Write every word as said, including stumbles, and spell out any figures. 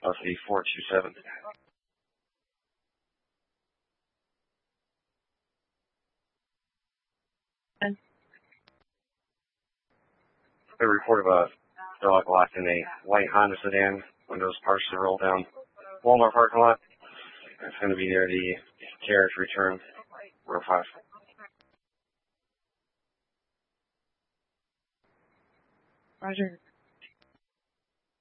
of the four two seven. A report of a dog locked in a white Honda sedan, windows partially rolled down, Walmart parking lot. It's going to be near the carriage return, row five. Roger.